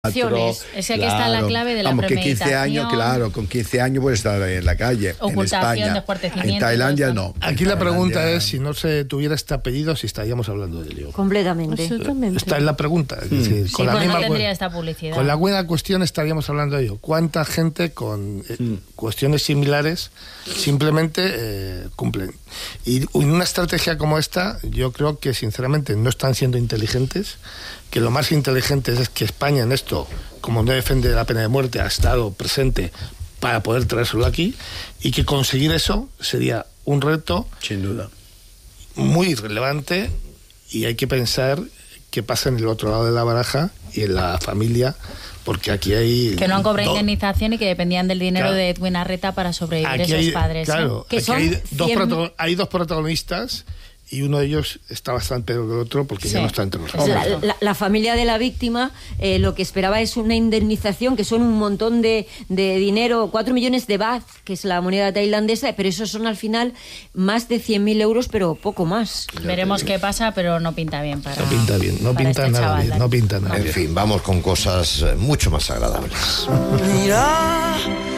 Es que aquí está la clave de la premeditación. Que 15 años, claro, con 15 años puede estar ahí en la calle. Ocultación, en España, descuartecimiento. En Tailandia no. Aquí la pregunta es si no se tuviera este apellido, si estaríamos hablando de ello. Completamente. Esta es la pregunta. Es decir, con la misma no tendría esta publicidad. Con la buena cuestión estaríamos hablando de ello. ¿Cuánta gente con cuestiones similares simplemente cumplen? Y una estrategia como esta, yo creo que sinceramente no están siendo inteligentes, que lo más inteligente es que España en esto, como no defiende la pena de muerte, ha estado presente para poder traérselo aquí, y que conseguir eso sería un reto sin duda muy relevante, y hay que pensar qué pasa en el otro lado de la baraja y en la familia, porque aquí hay... Que no han cobrado indemnización y que dependían del dinero de Edwin Arreta para sobrevivir esos padres. Claro, ¿eh? Que hay dos protagonistas y uno de ellos está bastante peor que el otro porque ya no está entre nosotros. La familia de la víctima lo que esperaba es una indemnización, que son un montón de dinero, 4 millones de baht, que es la moneda tailandesa, pero esos son al final más de 100.000 euros, pero poco más. Veremos qué pasa, pero no pinta bien para... No pinta bien, no pinta nada bien, no pinta nada bien. En fin, vamos con cosas mucho más agradables. Mira...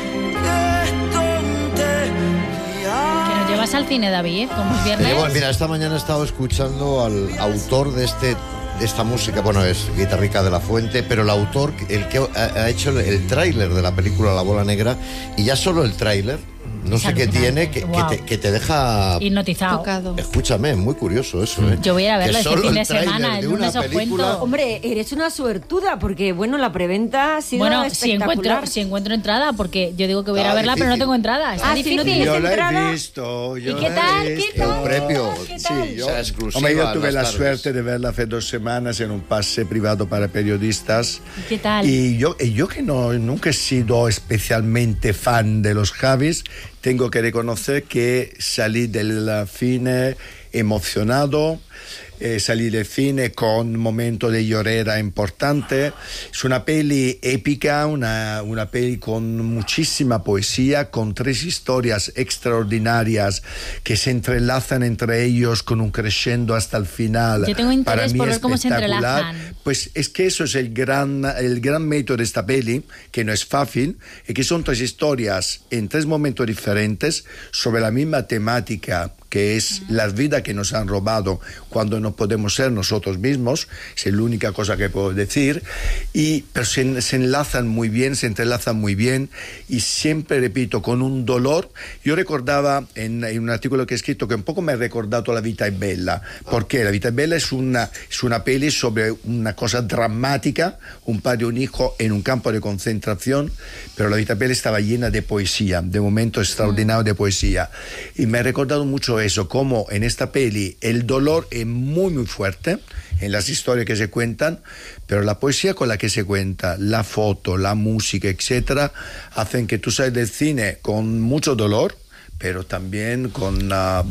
¿Vas al cine, David? Como es viernes. Bueno, mira, esta mañana he estado escuchando al autor de esta música, bueno, es Guitarrica de la Fuente, pero el autor, el que ha hecho el tráiler de la película La Bola Negra, y ya solo el tráiler, no sé qué tiene, que te deja... hipnotizado. Tocado. Escúchame, es muy curioso eso, ¿eh? Yo voy a ir a verlo este fin de semana, el lunes os cuento. Hombre, eres una suertuda, porque, bueno, la preventa ha sido espectacular. Si encuentro entrada, porque yo digo que voy a ir a verla, pero no tengo entrada. Está difícil. Yo la he visto. ¿Y qué tal? ¿Qué tal? Un premio. Sí, yo tuve la suerte de verla hace 2 semanas en un pase privado para periodistas. ¿Y qué tal? Y yo que nunca he sido especialmente fan de los Javis, tengo que reconocer que salí del cine emocionado, salí del cine con un momento de llorera importante. Es una peli épica, una peli con muchísima poesía, con 3 historias extraordinarias que se entrelazan entre ellos con un crescendo hasta el final. Yo tengo interés por ver cómo se entrelazan. Pues es que eso es el gran mérito de esta peli, que no es fácil, y que son 3 historias en 3 momentos diferentes sobre la misma temática, que es la vida que nos han robado cuando no podemos ser nosotros mismos. Es la única cosa que puedo decir. Pero se enlazan muy bien, se entrelazan muy bien, y siempre, repito, con un dolor. Yo recordaba en un artículo que he escrito que un poco me ha recordado La Vita è Bella, porque La Vita è Bella es una peli sobre una cosa dramática, un padre y un hijo en un campo de concentración, pero La Vita è Bella estaba llena de poesía, de momentos extraordinarios de poesía. Y me ha recordado mucho eso, como en esta peli el dolor es muy muy fuerte en las historias que se cuentan, pero la poesía con la que se cuenta, la foto, la música, etcétera, hacen que tú sales del cine con mucho dolor, pero también con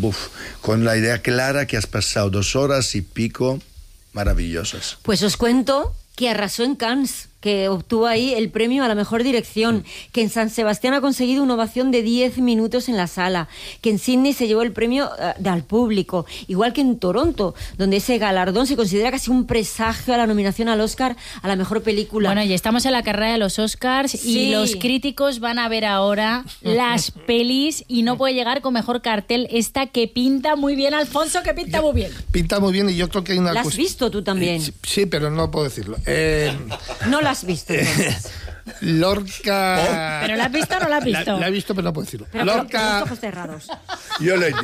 la idea clara que has pasado 2 horas y pico maravillosas. Pues os cuento que arrasó en Cannes, que obtuvo ahí el premio a la mejor dirección, que en San Sebastián ha conseguido una ovación de 10 minutos en la sala, que en Sydney se llevó el premio al público, igual que en Toronto, donde ese galardón se considera casi un presagio a la nominación al Oscar a la mejor película. Bueno, y estamos en la carrera de los Oscars, y los críticos van a ver ahora las pelis, y no puede llegar con mejor cartel esta, que pinta muy bien, Alfonso, que pinta muy bien. Pinta muy bien, y yo creo que hay una... ¿La has visto tú también? Sí, pero no puedo decirlo. No la has visto. Lorca... ¿Pero la has visto o no la has visto? La he visto, pero no puedo decirlo. Pero Lorca... con los ojos cerrados. Yo lo he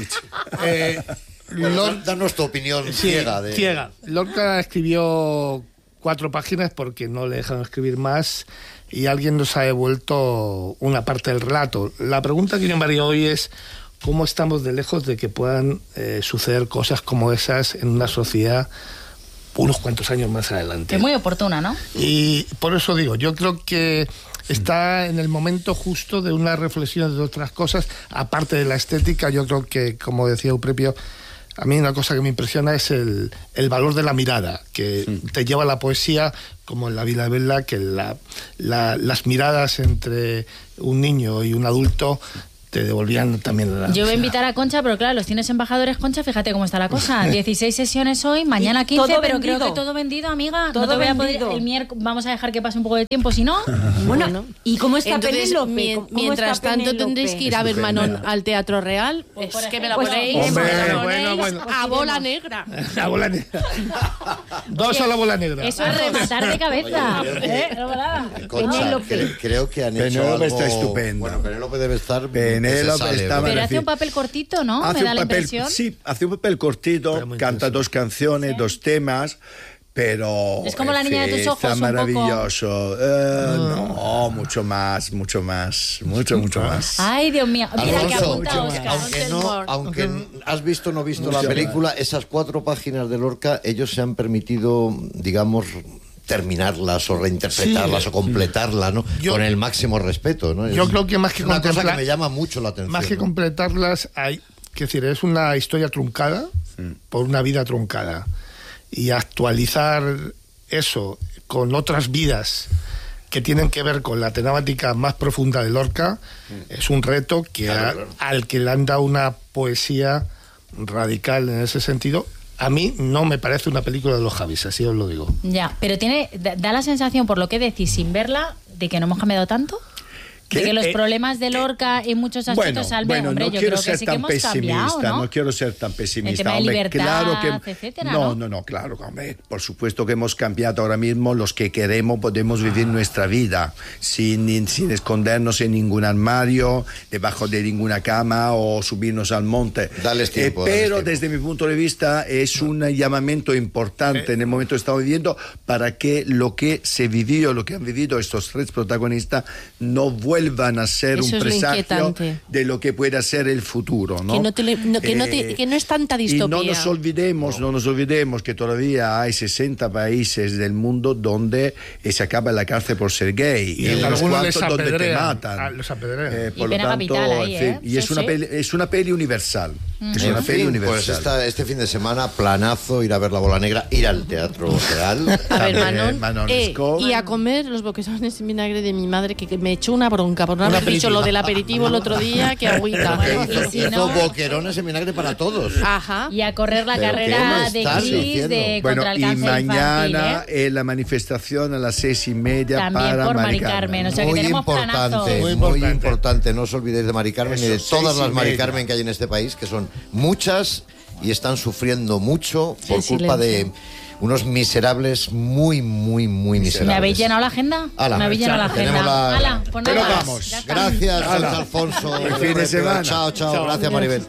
dicho. Danos tu opinión ciega. Ciega. Lorca escribió 4 páginas porque no le dejaron escribir más, y alguien nos ha devuelto una parte del relato. La pregunta que yo me haría hoy es: ¿cómo estamos de lejos de que puedan suceder cosas como esas en una sociedad unos cuantos años más adelante? Es muy oportuna, ¿no? Y por eso digo, yo creo que está en el momento justo de una reflexión de otras cosas, aparte de la estética. Yo creo que, como decía Euprepio, a mí una cosa que me impresiona es el valor de la mirada, que te lleva a la poesía, como en La Vita è Bella, que las miradas entre un niño y un adulto te devolvían también la... Yo voy a invitar a Concha, pero claro, los cines embajadores, Concha, fíjate cómo está la cosa. 16 sesiones hoy, mañana 15, pero vendido. Creo que todo vendido, amiga. Todo no te voy vendido. A poder, el miércoles vamos a dejar que pase un poco de tiempo, si no... Bueno, ¿y cómo está Penélope? Mientras tanto tendréis que ir a ver Manon al Teatro Real. Pues Es que me la pues, ponéis, hombre, me la bueno, ponéis bueno. a bola negra. La bola negra. Dos a la bola negra. Eso es rematar de cabeza. Concha, creo que han hecho Penélope algo... está estupenda. Bueno, Penélope debe estar... Penélope que se sale, está ¿no? Pero hace un papel cortito, ¿no? Me da la impresión. Sí, hace un papel cortito, canta intenso. 2 canciones, 2 temas, pero... Es como la niña de tus ojos, está un poco. maravilloso. No, mucho más. Ay, Dios mío. Mira que Alfonso, apunta Oscar. aunque has visto o no visto la película, esas 4 páginas de Lorca, ellos se han permitido, digamos, terminarlas o reinterpretarlas o completarlas, ¿no? Con el máximo respeto, ¿no? Yo creo que más que una cosa que me llama mucho la atención. Más que completarlas, es decir, es una historia truncada por una vida truncada. Y actualizar eso con otras vidas que tienen que ver con la temática más profunda de Lorca es un reto que al que le han dado una poesía radical en ese sentido. A mí no me parece una película de los Javis, así os lo digo. Ya, pero da la sensación, por lo que decís, sin verla, de que no hemos cambiado tanto. De que los problemas de Lorca en muchos aspectos salven, hombre, no yo quiero creo que ser sí que tan hemos pesimista, cambiado, ¿no? no quiero ser tan pesimista. El tema de hombre, libertad, claro que, etcétera, no, claro, hombre, por supuesto que hemos cambiado ahora mismo. Los que queremos podemos vivir nuestra vida sin escondernos en ningún armario, debajo de ninguna cama o subirnos al monte. Dales tiempo, Pero desde mi punto de vista es un llamamiento importante en el momento que estamos viviendo para que lo que se vivió, lo que han vivido estos 3 protagonistas no vuelvan a ser Eso un es lo presagio inquietante. de lo que pueda ser el futuro, ¿no? Que no es tanta distopía. Y no nos olvidemos que todavía hay 60 países del mundo donde se acaba la cárcel por ser gay Y en algunos les donde te apedrean. matan. Los apedrean. Por Y lo pena tanto, capital ahí, en fin, ¿eh? y Sí, es una sí. es una peli universal. Es una peli universal. Pues este fin de semana, planazo, ir a ver La Bola Negra, ir al Teatro Real. A ver, También, Manon, Lescaut. y a comer los boquerones sin vinagre de mi madre, que me echó una bronca por no Un haber dicho aperitivo. lo del aperitivo el otro día, que agüita. Y si Hizo no- boquerones en vinagre para todos. Ajá. Y a correr la ¿Pero carrera qué me de estás Cris diciendo? Bueno, contra el y cáncer mañana infantil, la manifestación a las 6:30 También para por Mari Mari Carmen. O sea que Muy tenemos importante, planazos. muy importante. No os olvidéis de Mari Carmen Eso, ni de todas las 6:30. Mari Carmen que hay en este país, que son muchas y están sufriendo mucho por culpa de unos miserables muy miserables. ¿Me habéis llenado la agenda? Ala, Me habéis llenado la tenemos agenda. la- Ala, pues Pero nada, vamos. ya está. Gracias, José Alfonso. Buen fin de semana. Chao. Gracias, Maribel.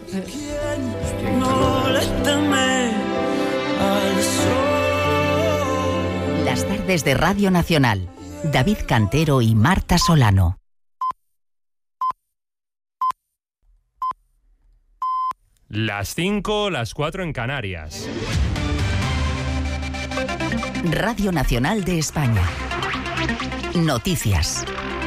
Las tardes de Radio Nacional. David Cantero y Marta Solano. Las 5, las 4 en Canarias. Radio Nacional de España. Noticias.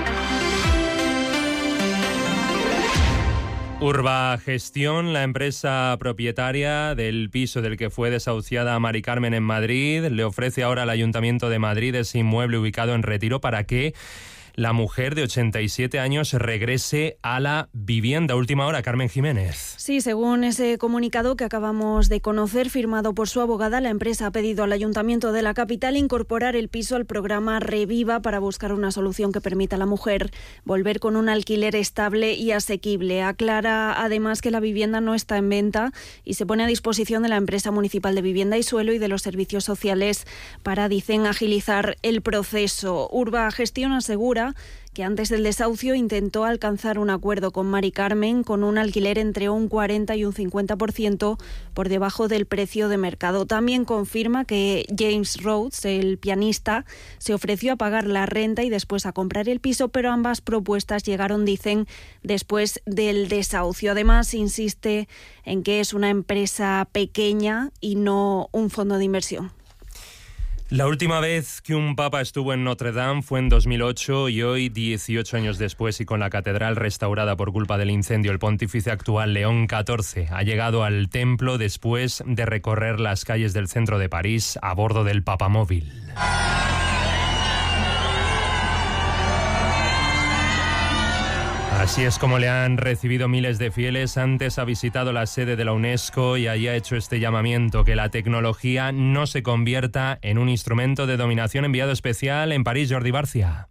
Urbagestión, la empresa propietaria del piso del que fue desahuciada Mari Carmen en Madrid, le ofrece ahora al Ayuntamiento de Madrid ese inmueble ubicado en Retiro para que la mujer de 87 años regrese a la vivienda. Última hora, Carmen Jiménez. Sí, según ese comunicado que acabamos de conocer, firmado por su abogada, la empresa ha pedido al Ayuntamiento de la capital incorporar el piso al programa Reviva para buscar una solución que permita a la mujer volver con un alquiler estable y asequible. Aclara además que la vivienda no está en venta y se pone a disposición de la empresa municipal de vivienda y suelo y de los servicios sociales para, dicen, agilizar el proceso. Urbagestión asegura que antes del desahucio intentó alcanzar un acuerdo con Mari Carmen con un alquiler entre un 40 y un 50% por debajo del precio de mercado. También confirma que James Rhodes, el pianista, se ofreció a pagar la renta y después a comprar el piso, pero ambas propuestas llegaron, dicen, después del desahucio. Además, insiste en que es una empresa pequeña y no un fondo de inversión. La última vez que un papa estuvo en Notre Dame fue en 2008 y hoy, 18 años después y con la catedral restaurada por culpa del incendio, el pontífice actual León XIV ha llegado al templo después de recorrer las calles del centro de París a bordo del papamóvil. Así es como le han recibido miles de fieles. Antes ha visitado la sede de la UNESCO y allí ha hecho este llamamiento, que la tecnología no se convierta en un instrumento de dominación. Enviado especial en París, Jordi Barcia.